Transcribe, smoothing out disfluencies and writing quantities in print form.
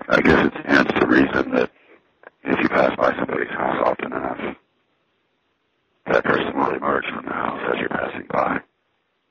I guess it stands to reason that if you pass by somebody's house often enough, that person will emerge from the house as you're passing by.